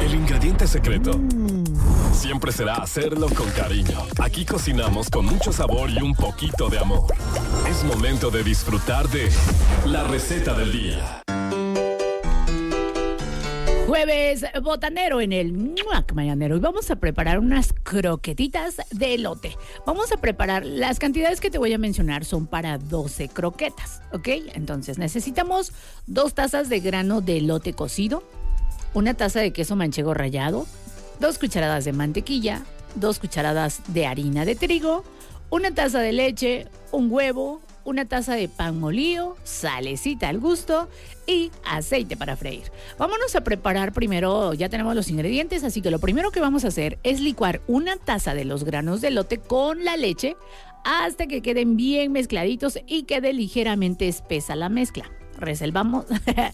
El ingrediente secreto siempre será hacerlo con cariño. Aquí cocinamos con mucho sabor y un poquito de amor. Es momento de disfrutar de la receta del día. Jueves botanero en el mañanero y vamos a preparar unas croquetitas de elote. Vamos a preparar, las cantidades que te voy a mencionar son para 12 croquetas, ¿ok? Entonces necesitamos 2 tazas de grano de elote cocido, 1 taza de queso manchego rallado, 2 cucharadas de mantequilla, 2 cucharadas de harina de trigo, 1 taza de leche, un huevo, 1 taza de pan molido, salecita al gusto y aceite para freír. Vámonos a preparar primero, ya tenemos los ingredientes, así que lo primero que vamos a hacer es licuar 1 taza de los granos de elote con la leche hasta que queden bien mezcladitos y quede ligeramente espesa la mezcla. Reservamos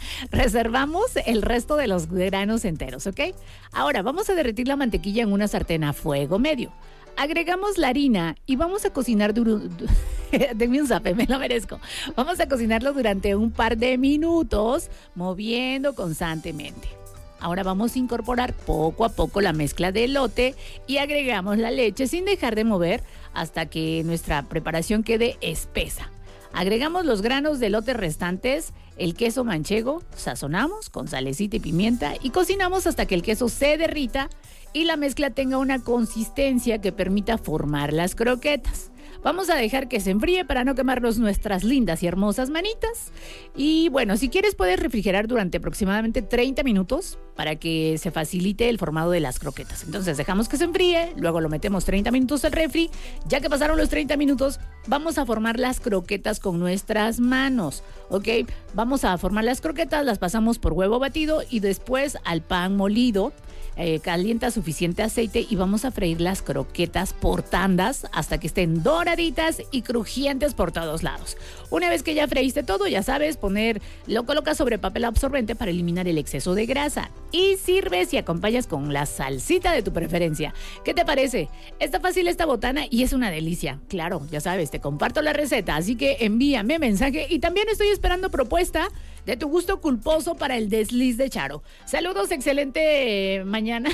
el resto de los granos enteros, ¿ok? Ahora vamos a derretir la mantequilla en una sartén a fuego medio. Agregamos la harina y vamos a cocinar denme un zape, me lo merezco. Vamos a cocinarlo durante un par de minutos, moviendo constantemente. Ahora vamos a incorporar poco a poco la mezcla de elote y agregamos la leche sin dejar de mover hasta que nuestra preparación quede espesa. Agregamos los granos de elote restantes, el queso manchego, sazonamos con salecita y pimienta y cocinamos hasta que el queso se derrita y la mezcla tenga una consistencia que permita formar las croquetas. Vamos a dejar que se enfríe para no quemarnos nuestras lindas y hermosas manitas. Y bueno, si quieres puedes refrigerar durante aproximadamente 30 minutos para que se facilite el formado de las croquetas. Entonces dejamos que se enfríe, luego lo metemos 30 minutos al refri. Ya que pasaron los 30 minutos, vamos a formar las croquetas con nuestras manos, ¿ok? Vamos a formar las croquetas, las pasamos por huevo batido y después al pan molido. Calienta suficiente aceite y vamos a freír las croquetas por tandas hasta que estén doraditas y crujientes por todos lados. Una vez que ya freíste todo, ya sabes, lo colocas sobre papel absorbente para eliminar el exceso de grasa y sirves y acompañas con la salsita de tu preferencia. ¿Qué te parece? Está fácil esta botana y es una delicia. Claro, ya sabes, te comparto la receta, así que envíame mensaje y también estoy esperando propuesta de tu gusto culposo para el desliz de Charo. Saludos, excelente mañana.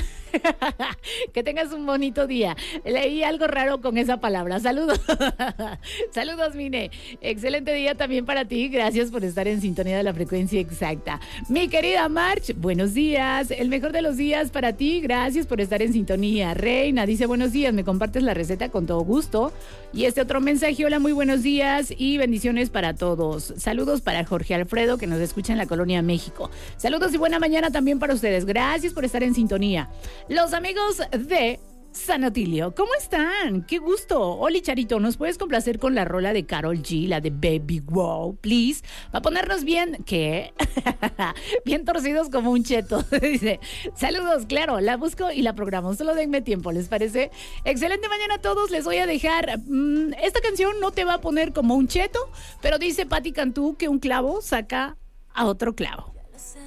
Que tengas un bonito día. Leí algo raro con esa palabra. Saludos. Saludos, Mine. Excelente día también para ti. Gracias por estar en sintonía de la frecuencia exacta. Mi querida March, buenos días. El mejor de los días para ti. Gracias por estar en sintonía. Reina dice buenos días. Me compartes la receta con todo gusto. Y este otro mensaje, hola, muy buenos días y bendiciones para todos. Saludos para Jorge Alfredo, que nos escucha en la Colonia México. Saludos y buena mañana también para ustedes. Gracias por estar en sintonía. Los amigos de San Otilio, ¿cómo están? ¡Qué gusto! Oli Charito, ¿nos puedes complacer con la rola de Karol G, la de Baby Wow, please? Va a ponernos bien, ¿qué? Bien torcidos como un cheto. Dice, saludos, claro, la busco y la programo. Solo denme tiempo, ¿les parece? Excelente mañana a todos. Les voy a dejar, esta canción no te va a poner como un cheto, pero dice Patti Cantú que un clavo saca a otro clavo.